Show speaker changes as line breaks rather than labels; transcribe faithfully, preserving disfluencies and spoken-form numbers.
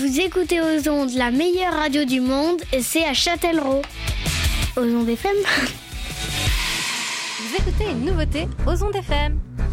Vous écoutez aux ondes la meilleure radio du monde et c'est à Châtellerault. Aux ondes F M.
Vous écoutez une nouveauté aux ondes F M.